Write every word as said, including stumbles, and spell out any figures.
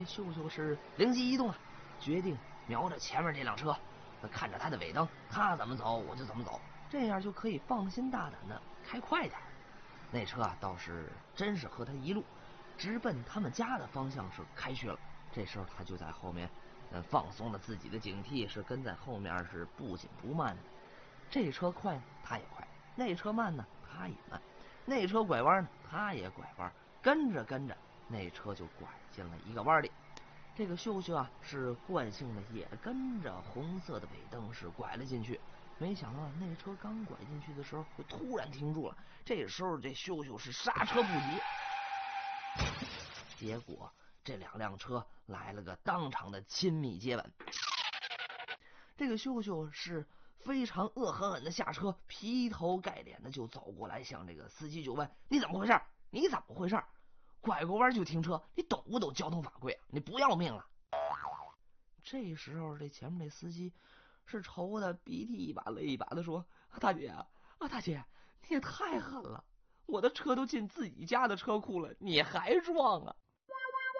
秀秀是灵机一动啊，决定瞄着前面这辆车，看着他的尾灯，他怎么走我就怎么走，这样就可以放心大胆的开快点。那车啊倒是真是和他一路直奔他们家的方向是开去了。这时候他就在后面呃放松了自己的警惕，是跟在后面是不紧不慢的。这车快他也快，那车慢呢他也慢，那车拐弯呢他也拐弯，跟着跟着那车就拐进了一个弯里。这个秀秀啊是惯性的也跟着红色的尾灯是拐了进去。没想到那车刚拐进去的时候就突然停住了，这时候这秀秀是刹车不及，结果这两辆车来了个当场的亲密接吻。这个秀秀是非常恶狠狠的下车，劈头盖脸的就走过来，向这个司机就问：你怎么回事？你怎么回事？拐个弯就停车，你懂不懂交通法规啊？你不要命了？这时候这前面这司机是愁的鼻涕一把泪一把的说：大姐啊，大姐你也太狠了，我的车都进自己家的车库了，你还撞啊？